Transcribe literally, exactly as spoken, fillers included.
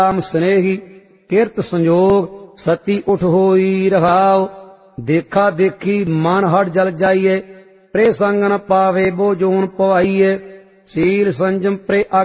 राम स्नेही किरत संयोग सती उठ होई रहाओ। देखा देखी मन हट जल जाइए प्रे संग न पावे बो जोन पवाइए। शील संजम प्रे